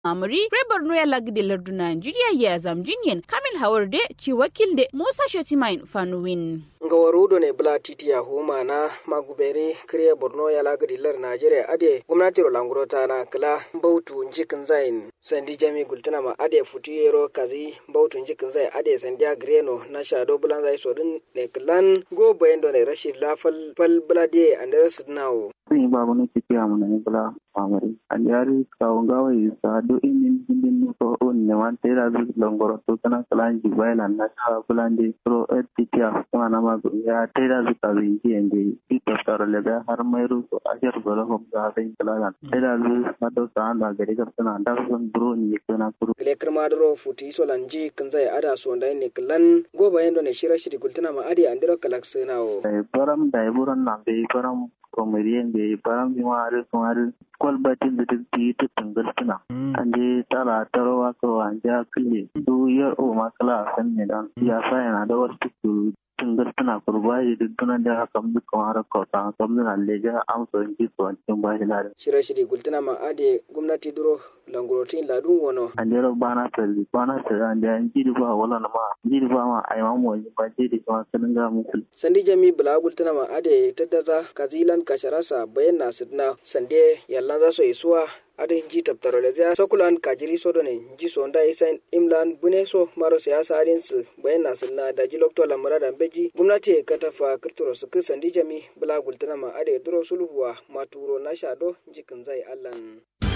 Amuri Borno ya lagde lardu Nigeria ya zamjinyen Kamil Hawarde ci wakilde Musa Shetimain Fanuwin. Nga warudo ne bula titi ya huma na maguberi kriya Borno ya lagdi lar Nigeria ade gwamnati rolanguro ta na kala bautu njikin zain sandi jami gultuna ma ade futiyero kazi bautu njikin zai ade sandi agreno na shado bulan zai sodin ne klan go bayendo ne rashid lafal fal bulade andres now ni babu ne titi ya mun ne bula amari andari kaungawa isa do inin hindin ko on ne wan tera bi longoro to kana klan jibaila na ta bulande pro titi ya wana ma ya tera bi ka bi ende ito taro lebe har mayru ko ajar golo hom ga sai kala tera bi mato sa na gari ka tana da son bro ni kana kuru le kirmadro futi solanji kan zai ada so ndai ne klan go bayendo ne shira shiri gultuna ma ade andiro kalaksenawo param dai buran na be param komedian be param bimare kumare kolbatin da ti tungaltuna ande tara tarwa ko anja kille du yar o makala san ne dan ya sa yana da wasu tungaltuna kurbai dukkan da kam duk kamar ko ta kam na leja am so ji so tin ba hilare shira shiri gultuna ma ade gwamnati duro langurotin ladun wono andero bana tali ande anjiri ba wala na ma jiri ba ma ai ma mo ba jiri ko sanin ga mu sandi jami bula gultuna ma ade taddaza kazilan kasharasa bayan sidna sande yalla za so isuwa adin ji tabtaro le ja sokulan kajiri sodo ne ji sonda isan imlan buneso maro siyasa adin su bayan sidna da ji lokto lamara da beji gwamnati katafa kirturo su sandi jami bula gultuna ma ade duro sulhuwa maturo na shado jikin zai allan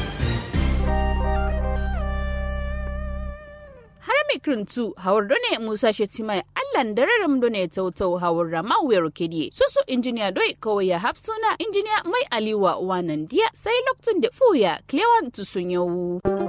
Harami Krintu hawar done Musa Shetimai Allan dararam done tautau hawar rama wero kedi susu injiniya doi kawai ya hapsuna injiniya mai aliwa wanan dia sai loktun da fuya klewan tusun yau.